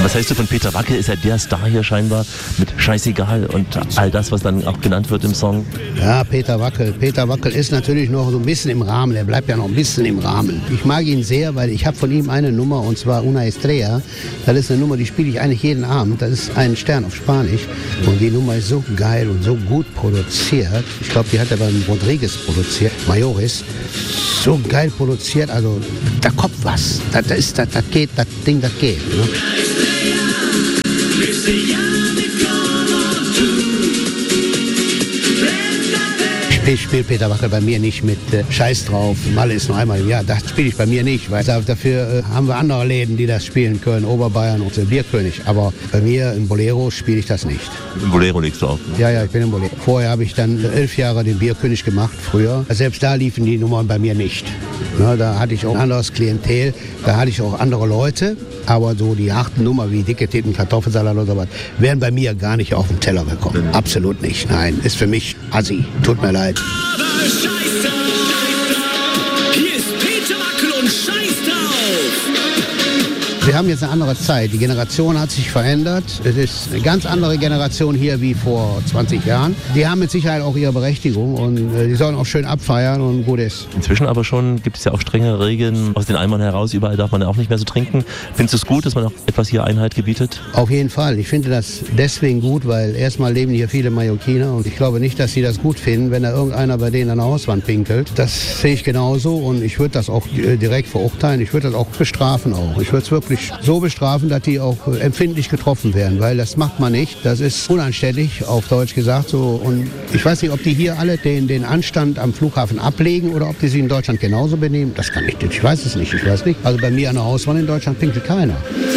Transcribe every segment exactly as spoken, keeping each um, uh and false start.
Was hältst du von Peter Wackel? Ist ja der Star hier scheinbar mit Scheißegal und all das, was dann auch genannt wird im Song. Ja, Peter Wackel. Peter Wackel ist natürlich noch so ein bisschen im Rahmen. Er bleibt ja noch ein bisschen im Rahmen. Ich mag ihn sehr, weil ich habe von ihm eine Nummer, und zwar Una Estrella. Das ist eine Nummer, die spiele ich eigentlich jeden Abend. Das ist ein Stern auf Spanisch. Und die Nummer ist so geil und so gut produziert. Ich glaube, die hat er beim Rodriguez produziert, Mayores. So geil produziert, also da kommt was. Das, ist, das, das geht, das Ding, das geht. Ne? Ich spiele Peter Wackel bei mir nicht mit äh, Scheiß drauf, Malle ist nur einmal im Jahr, das spiele ich bei mir nicht, weil dafür äh, haben wir andere Läden, die das spielen können, Oberbayern und der Bierkönig, aber bei mir im Bolero spiele ich das nicht. Im Bolero legst du auf? Ne? Ja, ja, ich bin im Bolero. Vorher habe ich dann elf Jahre den Bierkönig gemacht, früher. Selbst da liefen die Nummern bei mir nicht. Na, da hatte ich auch ein anderes Klientel, da hatte ich auch andere Leute, aber so die harten Nummer wie dicke Titten, Kartoffelsalat oder sowas, wären bei mir gar nicht auf den Teller gekommen. Mhm. Absolut nicht, nein, ist für mich assi, tut mir leid. Aber scheiß drauf! Hier ist Peter Wackel und scheiß drauf! Wir haben jetzt eine andere Zeit. Die Generation hat sich verändert. Es ist eine ganz andere Generation hier wie vor zwanzig Jahren. Die haben mit Sicherheit auch ihre Berechtigung und äh, die sollen auch schön abfeiern und gut ist. Inzwischen aber schon gibt es ja auch strenge Regeln aus den Eimern heraus. Überall darf man ja auch nicht mehr so trinken. Findest du es gut, dass man auch etwas hier Einheit gebietet? Auf jeden Fall. Ich finde das deswegen gut, weil erstmal leben hier viele Mallorquiner und ich glaube nicht, dass sie das gut finden, wenn da irgendeiner bei denen an der Hauswand pinkelt. Das sehe ich genauso und ich würde das auch äh, direkt verurteilen. Ich würde das auch bestrafen auch. Ich würde es wirklich so bestrafen, dass die auch empfindlich getroffen werden, weil das macht man nicht. Das ist unanständig, auf Deutsch gesagt. So. Und ich weiß nicht, ob die hier alle den, den Anstand am Flughafen ablegen oder ob die sich in Deutschland genauso benehmen. Das kann ich nicht. Ich weiß es nicht. Ich weiß nicht. Also bei mir an der Hauswand in Deutschland pinkelt keiner.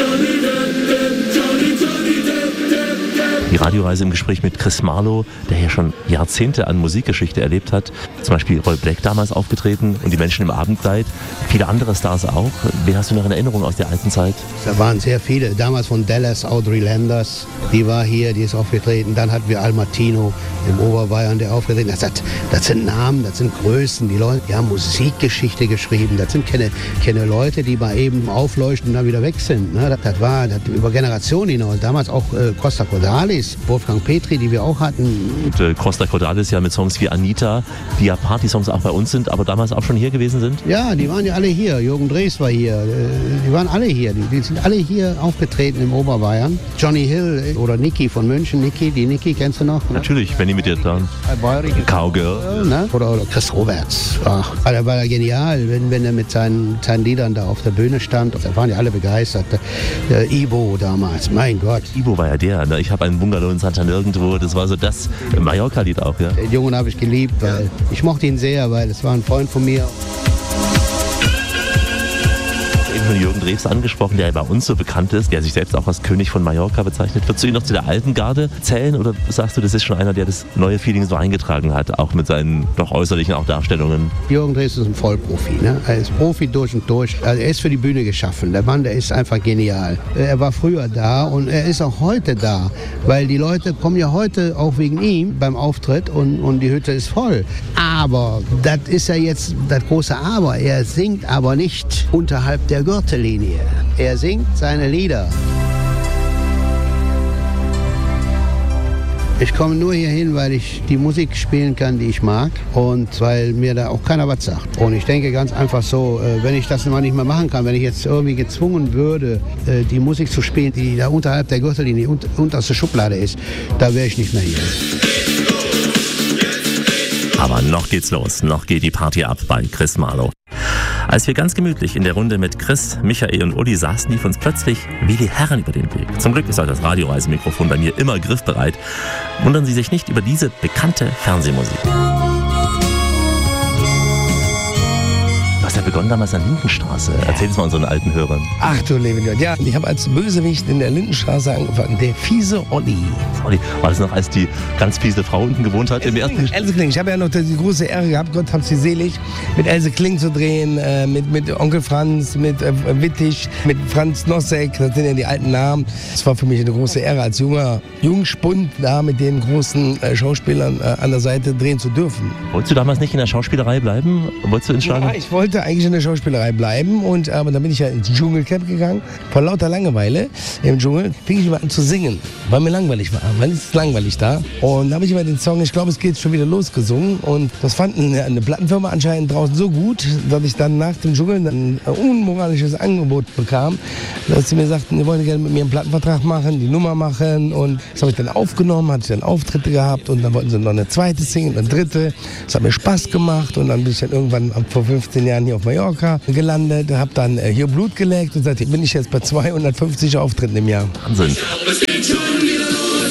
Die Radioreise im Gespräch mit Chris Marlowe, der ja schon Jahrzehnte an Musikgeschichte erlebt hat. Zum Beispiel Roy Black damals aufgetreten und die Menschen im Abendkleid. Viele andere Stars auch. Wen hast du noch in Erinnerung aus der alten Zeit? Da waren sehr viele. Damals von Dallas, Audrey Landers, die war hier, die ist aufgetreten. Dann hatten wir Al Martino im Oberbayern, der aufgetreten ist. Das, das sind Namen, das sind Größen. Die Leute, die haben Musikgeschichte geschrieben. Das sind keine, keine Leute, die mal eben aufleuchten und dann wieder weg sind. Das, das war das über Generationen hinaus. Damals auch äh, Costa Cordalis, Wolfgang Petri, die wir auch hatten. Und, äh, Costa Cordalis ja mit Songs wie Anita, die ja Partysongs auch bei uns sind, aber damals auch schon hier gewesen sind? Ja, die waren ja alle hier. Jürgen Drees war hier. Die waren alle hier. Die, die sind alle hier aufgetreten im Oberbayern. Johnny Hill oder Niki von München. Niki, die Niki kennst du noch? Ne? Natürlich, wenn die mit dir da. Cowgirl. Ne? Oder, oder Chris Roberts. Ach, der war ja genial, wenn, wenn er mit seinen, seinen Liedern da auf der Bühne stand. Da waren ja alle begeistert. Der Ibo damals, mein Gott. Ibo war ja der. Ne? Ich habe einen Bungalow in Santa Nirgendwo. Das war so das Mallorca-Lied auch. Ja? Den Jungen habe ich geliebt, weil ich mochte ihn sehr, weil es war ein Freund von mir. Von Jürgen Drews angesprochen, der bei uns so bekannt ist, der sich selbst auch als König von Mallorca bezeichnet. Würdest du ihn noch zu der alten Garde zählen oder sagst du, das ist schon einer, der das neue Feeling so eingetragen hat, auch mit seinen doch äußerlichen auch Darstellungen? Jürgen Drews ist ein Vollprofi. Ne? Er ist Profi durch und durch. Also er ist für die Bühne geschaffen. Der Mann, der ist einfach genial. Er war früher da und er ist auch heute da, weil die Leute kommen ja heute auch wegen ihm beim Auftritt und, und die Hütte ist voll. Aber das ist ja jetzt das große Aber. Er singt aber nicht unterhalb der Gürtellinie. Er singt seine Lieder. Ich komme nur hier hin, weil ich die Musik spielen kann, die ich mag und weil mir da auch keiner was sagt. Und ich denke ganz einfach so, wenn ich das mal nicht mehr machen kann, wenn ich jetzt irgendwie gezwungen würde, die Musik zu spielen, die da unterhalb der Gürtellinie, unterste Schublade ist, da wäre ich nicht mehr hier. Aber noch geht's los, noch geht die Party ab bei Chris Marlowe. Als wir ganz gemütlich in der Runde mit Chris, Michael und Uli saßen, lief uns plötzlich wie die Herren über den Weg. Zum Glück ist auch das Radioreisemikrofon bei mir immer griffbereit. Wundern Sie sich nicht über diese bekannte Fernsehmusik. Du hast ja begonnen damals an Lindenstraße. Erzähl es mal unseren alten Hörern. Ach du liebe Gott, ja. Ich habe als Bösewicht in der Lindenstraße angefangen. Der fiese Olli. Olli, war das noch, als die ganz fiese Frau unten gewohnt hat? Else, im ersten Else Kling. Ich habe ja noch die große Ehre gehabt, Gott hab sie selig, mit Else Kling zu drehen, äh, mit, mit Onkel Franz, mit äh, Wittig, mit Franz Nossek. Das sind ja die alten Namen. Es war für mich eine große Ehre, als junger Jungspund da mit den großen äh, Schauspielern äh, an der Seite drehen zu dürfen. Wolltest du damals nicht in der Schauspielerei bleiben? Wolltest du ins Stadion? Ja, ich wollte eigentlich eigentlich in der Schauspielerei bleiben. Und, aber dann bin ich ja ins Dschungelcamp gegangen. Vor lauter Langeweile im Dschungel fing ich immer an zu singen, weil mir langweilig war. Weil es ist langweilig da. Und da habe ich immer den Song, ich glaube, es geht schon wieder los, gesungen. Und das fand eine, eine Plattenfirma anscheinend draußen so gut, dass ich dann nach dem Dschungel ein unmoralisches Angebot bekam, dass sie mir sagten, die wollen gerne mit mir einen Plattenvertrag machen, die Nummer machen. Und das habe ich dann aufgenommen, hatte ich dann Auftritte gehabt und dann wollten sie noch eine zweite Single, eine dritte. Das hat mir Spaß gemacht und dann bin ich dann irgendwann vor fünfzehn Jahren hier auf Mallorca gelandet, habe dann äh, hier Blut geleckt und seitdem bin ich jetzt bei zweihundertfünfzig Auftritten im Jahr. Wahnsinn. Es geht schon wieder los.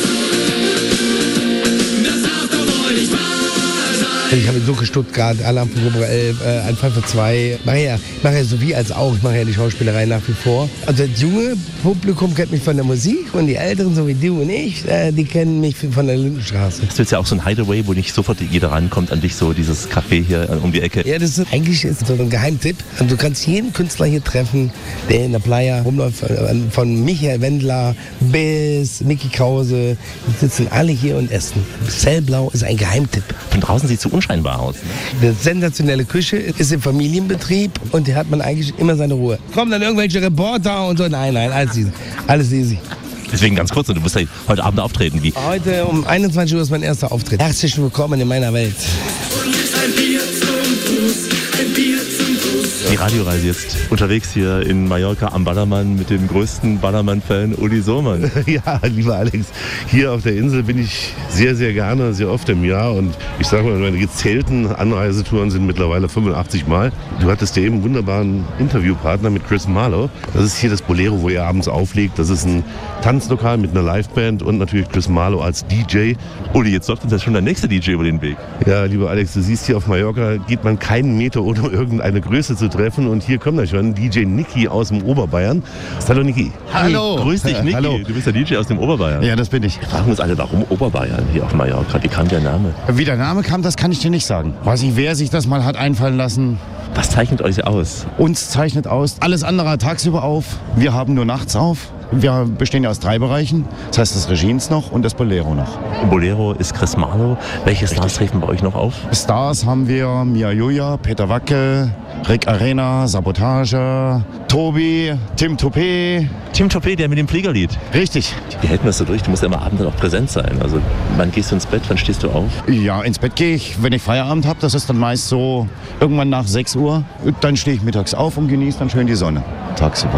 Das darf doch wohl nicht wahr sein. Ich habe in Suche Stuttgart, Alarm von Cobra elf, äh, ein Fall für zwei. Ich mache ja, ich mache ja sowie als auch, ich mache ja die Schauspielerei nach wie vor. Also das junge Publikum kennt mich von der Musik und die Älteren, so wie du und ich, äh, die kennen mich von der Lindenstraße. Das ist jetzt ja auch so ein Hideaway, wo nicht sofort jeder rankommt an dich, so dieses Café hier um die Ecke. Ja, das ist eigentlich ist so ein Geheimtipp. Also du kannst jeden Künstler hier treffen, der in der Playa rumläuft, von Michael Wendler bis Mickey Krause. Die sitzen alle hier und essen. Cellblau ist ein Geheimtipp. Von draußen sieht es so unscheinbar aus. Ne? Eine sensationelle Küche ist im Familienbetrieb und hier hat man eigentlich immer seine Ruhe. Kommen dann irgendwelche Reporter und so. Nein, nein, alles easy. Alles easy. Deswegen ganz kurz, und du musst ja heute Abend auftreten. Wie? Heute um einundzwanzig Uhr ist mein erster Auftritt. Herzlich willkommen in meiner Welt. Und jetzt ein Bier zum Fuß, ein Bier zum Fuß. Die Radioreise jetzt unterwegs hier in Mallorca am Ballermann mit dem größten Ballermann-Fan Uli Sohmann. Ja, lieber Alex, hier auf der Insel bin ich sehr, sehr gerne, sehr oft im Jahr. Und ich sage mal, meine gezählten Anreisetouren sind mittlerweile fünfundachtzig Mal. Du hattest ja eben einen wunderbaren Interviewpartner mit Chris Marlowe. Das ist hier das Bolero, wo ihr abends auflegt. Das ist ein Tanzlokal mit einer Liveband und natürlich Chris Marlowe als D J. Uli, jetzt läuft uns ja schon der nächste D J über den Weg. Ja, lieber Alex, du siehst, hier auf Mallorca geht man keinen Meter, ohne irgendeine Größe zu treffen. Und hier kommt er schon, D J Niki aus dem Oberbayern. Hallo Niki. Hallo. Grüß dich, Niki. Hallo. Du bist der D J aus dem Oberbayern. Ja, das bin ich. Wir fragen uns alle, warum Oberbayern hier auf Mallorca? Wie kam der Name? Wie der Name kam, das kann ich dir nicht sagen. Weiß nicht, wer sich das mal hat einfallen lassen. Was zeichnet euch aus? Uns zeichnet aus, alles andere tagsüber auf. Wir haben nur nachts auf. Wir bestehen ja aus drei Bereichen. Das heißt das Regines noch und das Bolero noch. Bolero ist Chris Marlowe. Welche Stars treten bei euch noch auf? Stars haben wir Mia Julia, Peter Wacke, Rick Arena, Sabotage, Tobi, Tim Toupé. Tim Toupé, der mit dem Fliegerlied. Richtig. Wie hält man das so durch? Du musst ja immer abends auch präsent sein. Also wann gehst du ins Bett, wann stehst du auf? Ja, ins Bett gehe ich, wenn ich Feierabend habe. Das ist dann meist so irgendwann nach sechs Uhr. Dann stehe ich mittags auf und genieße dann schön die Sonne tagsüber.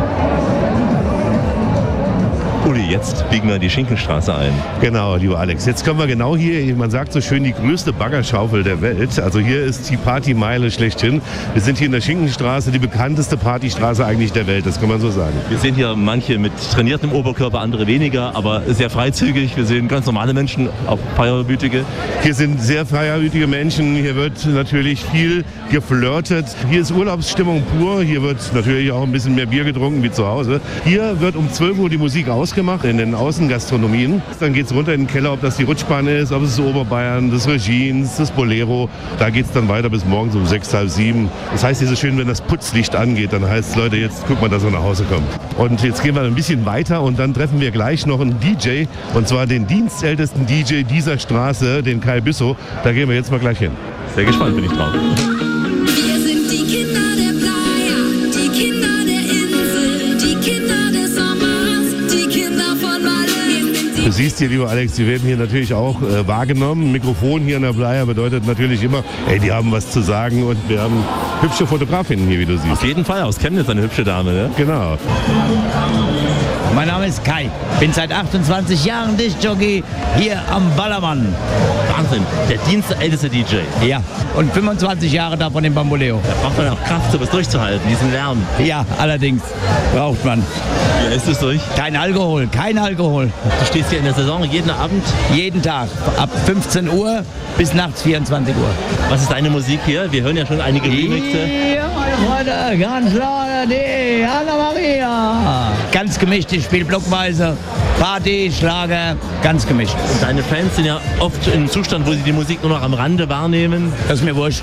Uli, jetzt biegen wir die Schinkenstraße ein. Genau, lieber Alex. Jetzt kommen wir genau hier, man sagt so schön, die größte Baggerschaufel der Welt. Also hier ist die Partymeile schlechthin. Wir sind hier in der Schinkenstraße, die bekannteste Partystraße eigentlich der Welt, das kann man so sagen. Wir sehen hier manche mit trainiertem Oberkörper, andere weniger, aber sehr freizügig. Wir sehen ganz normale Menschen, auch feierwütige. Hier sind sehr feierwütige Menschen, hier wird natürlich viel geflirtet. Hier ist Urlaubsstimmung pur, hier wird natürlich auch ein bisschen mehr Bier getrunken wie zu Hause. Hier wird um zwölf Uhr die Musik ausgemacht in den Außengastronomien. Dann geht es runter in den Keller, ob das die Rutschbahn ist, ob es das Oberbayern, das Regines, das Bolero. Da geht es dann weiter bis morgens um sechs, halb sieben. Das heißt, hier ist es schön, wenn das Putzlicht angeht, dann heißt es, Leute, jetzt guck mal, dass er nach Hause kommt. Und jetzt gehen wir ein bisschen weiter und dann treffen wir gleich noch einen D J, und zwar den dienstältesten D J dieser Straße, den Kai Büssow. Da gehen wir jetzt mal gleich hin. Sehr gespannt bin ich drauf. Wir sind die Kinder der Playa, die Kinder der Insel, die Kinder des Sommers, die Kinder von Malle. Du siehst hier, lieber Alex, wir werden hier natürlich auch äh, wahrgenommen. Mikrofon hier in der Playa bedeutet natürlich immer, ey, die haben was zu sagen, und wir haben hübsche Fotografinnen hier, wie du siehst. Auf jeden Fall, aus Chemnitz eine hübsche Dame, ne? Genau. Mein Name ist Kai, bin seit achtundzwanzig Jahren Diskjockey hier am Ballermann. Wahnsinn, der dienstälteste D J. Ja, und fünfundzwanzig Jahre davon im Bamboleo. Da braucht man auch Kraft, sowas durchzuhalten, diesen Lärm. Ja, allerdings braucht man. Wie ist es durch? Kein Alkohol, kein Alkohol. Du stehst hier in der Saison jeden Abend. Jeden Tag, ab fünfzehn Uhr bis nachts vierundzwanzig Uhr. Was ist deine Musik hier? Wir hören ja schon einige Remixe. Ja, meine Freunde, ganz klar, die Anna Maria. Ganz gemischt, ich spiele blockweise, Party, Schlager, ganz gemischt. Und deine Fans sind ja oft in einem Zustand, wo sie die Musik nur noch am Rande wahrnehmen. Das ist mir wurscht.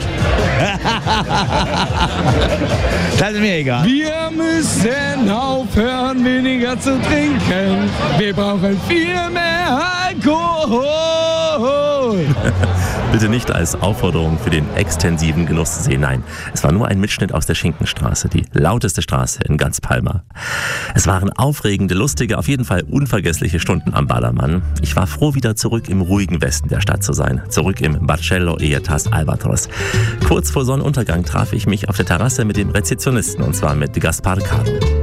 Das ist mir egal. Wir müssen aufhören, weniger zu trinken. Wir brauchen viel mehr Alkohol. Alkohol! Bitte nicht als Aufforderung für den extensiven Genuss sehen. Nein, es war nur ein Mitschnitt aus der Schinkenstraße, die lauteste Straße in ganz Palma. Es waren aufregende, lustige, auf jeden Fall unvergessliche Stunden am Ballermann. Ich war froh, wieder zurück im ruhigen Westen der Stadt zu sein. Zurück im Barcello Ejetas Albatros. Kurz vor Sonnenuntergang traf ich mich auf der Terrasse mit dem Rezeptionisten, und zwar mit Gaspar Caro.